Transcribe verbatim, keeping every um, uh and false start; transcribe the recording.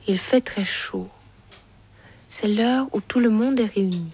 Il fait très chaud. C'est l'heure où tout le monde est réuni.